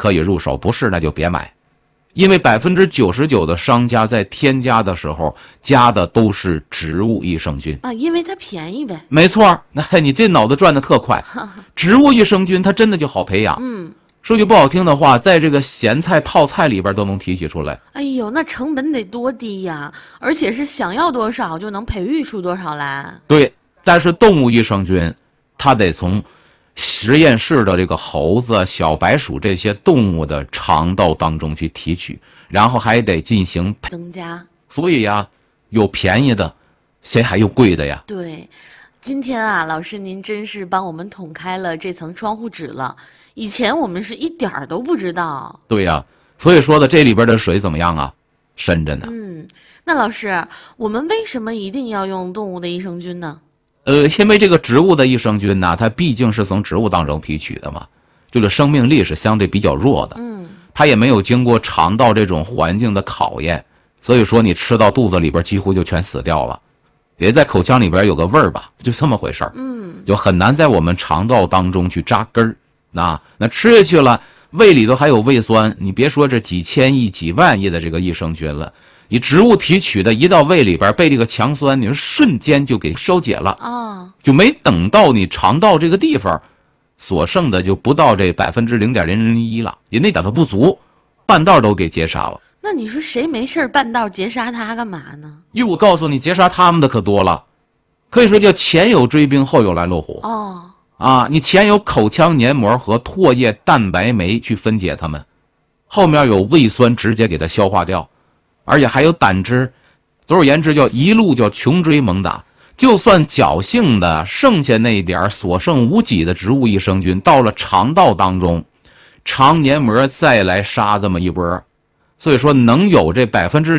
可以入手，不是那就别买。因为99%的商家在添加的时候加的都是植物益生菌啊，因为它便宜呗。 没错，那你这脑子转得特快。植物益生菌它真的就好培养。说句不好听的话，在这个咸菜泡菜里边都能提取出来。 哎呦，那成本得多低呀！而且是想要多少就能培育出多少来。 对，但是动物益生菌它得从实验室的这个猴子、小白鼠这些动物的肠道当中去提取，然后还得进行增加。 所以呀，有便宜的，谁还有贵的呀？ 对，今天啊，老师您真是帮我们捅开了这层窗户纸了。以前我们是一点儿都不知道。 对呀，所以说的这里边的水怎么样啊？深着呢。 那老师，我们为什么一定要用动物的益生菌呢？ 因为这个植物的益生菌呢，它毕竟是从植物当中提取的嘛，这个生命力是相对比较弱的。它也没有经过肠道这种环境的考验，所以说你吃到肚子里边几乎就全死掉了，也在口腔里边有个味儿吧，就这么回事儿。就很难在我们肠道当中去扎根儿。那吃下去了，胃里头还有胃酸，你别说这几千亿、几万亿的这个益生菌了。你植物提取的一到胃里边，被这个强酸，你说瞬间就给消解了就没等到你肠道这个地方，所剩的就不到这0.001%了，也那点都不足，半道都给截杀了。 那你说谁没事半道截杀它干嘛呢？ 因为我告诉你，截杀他们的可多了，可以说叫前有追兵，后有来落虎。你前有口腔黏膜和唾液蛋白酶去分解它们，后面有胃酸直接给它消化掉。而且还有胆汁，总而言之叫一路叫穷追猛打。就算侥幸的剩下那点所剩无几的植物益生菌到了肠道当中，肠黏膜再来杀这么一波，所以说能有这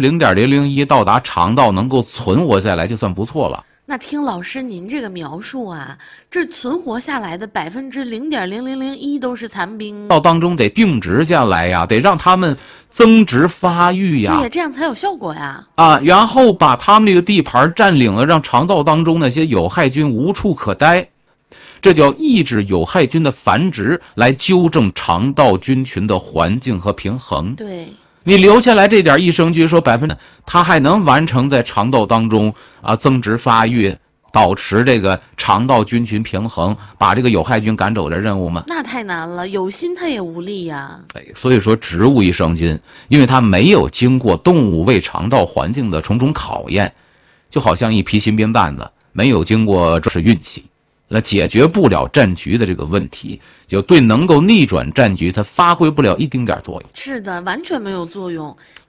0.001%到达肠道能够存活下来就算不错了。 那听老师您这个描述啊，这存活下来的0.0001%都是残兵， 到当中得定植下来呀，得让他们增殖发育呀， 对呀，这样才有效果呀。 然后把他们这个地盘占领了，让肠道当中那些有害菌无处可待，这叫抑制有害菌的繁殖，来纠正肠道菌群的环境和平衡。 对。 你留下来这点益生菌，说它还能完成在肠道当中增殖发育，保持这个肠道菌群平衡，把这个有害菌赶走的任务吗？ 那太难了，有心它也无力呀。 所以说植物益生菌，因为它没有经过动物胃肠道环境的重重考验，就好像一批新兵蛋子，没有经过这是运气，那解决不了战局的这个问题，就对能够逆转战局它发挥不了一丁点作用。 是的，完全没有作用。